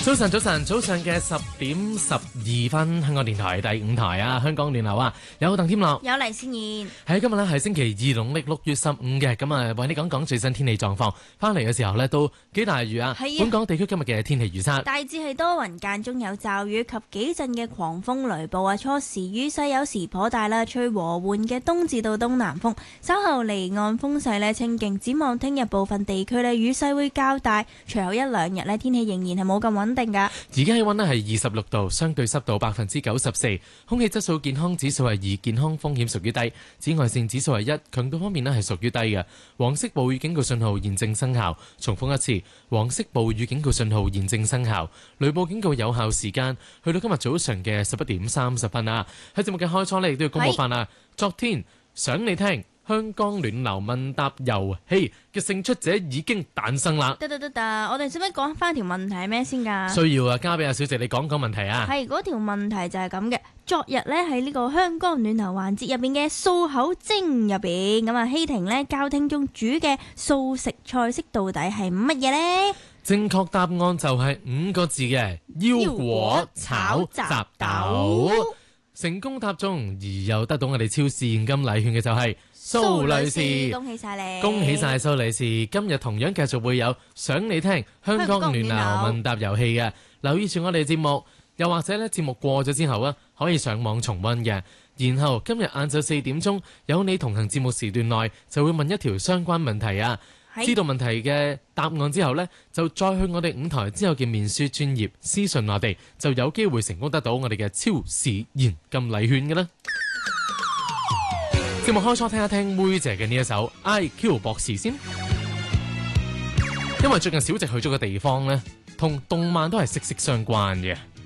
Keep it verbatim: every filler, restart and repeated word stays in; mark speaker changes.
Speaker 1: 早晨，早晨，早上嘅十點十二分，香港電台第五台啊，香港聯流啊，有鄧添樂，
Speaker 2: 有黎思燕。
Speaker 1: 喺今日呢係星期二，農曆六月十五嘅，咁啊為你講講最新天氣狀況。翻嚟嘅時候呢都幾大雨啊，
Speaker 2: 係啊，
Speaker 1: 本港地區今日嘅天氣預測
Speaker 2: 大致係多雲間中有驟雨及幾陣嘅狂風雷暴啊，初時雨勢有時頗大啦，吹和緩嘅東至到東南風，稍後離岸風勢呢清勁。展望聽日部分地區呢雨勢會較大，隨後一兩日呢天氣仍然係冇咁穩定噶。
Speaker 1: 而家氣溫呢係二十六度，相對濕度百分之九十四，空氣質素健康指數係二，健康風險屬於低。紫外線指數係一，強度方面呢係屬於低嘅。黃色暴雨警告信號現正生效。重複一次，黃色暴雨警告信號現正生效。雷暴警告有效時間去到今日早上嘅十一點三十分啊！喺節目嘅開初呢亦都要公佈翻啊！昨天想你聽。香港暖流問答遊戲嘅勝出者已經誕生啦！
Speaker 2: 得得得得，我哋使唔使講翻條問題係咩先㗎？
Speaker 1: 需要啊，交俾阿小姐你講講問題啊！
Speaker 2: 係嗰條問題就係咁嘅。昨日呢喺呢個香港暖流環節入邊嘅素口蒸入邊，咁啊希婷呢教聽眾煮嘅素食菜式到底係乜嘢呢？
Speaker 1: 正確答案就係五個字嘅腰果炒雜豆。成功答中而又得到我哋超市現金禮券嘅就係蘇女士，
Speaker 2: 恭喜晒你！
Speaker 1: 恭喜晒蘇女士！今日同樣繼續會有想你聽香港暖流問答遊戲嘅，留意住我哋節目，又或者咧節目過咗之後啊，可以上網重溫嘅。然後今日晏晝四點鐘有你同行節目時段內就會問一條相關問題啊。知道問題嘅答案之後呢，就再去我哋五台之後嘅面書專頁私信我哋，就有機會成功得到我哋嘅超市現金禮券嘅啦。節目開初聽一聽妹姐嘅呢一首 I Q 博士先，因為最近小直去咗嘅地方呢，同動漫都係息息相關嘅。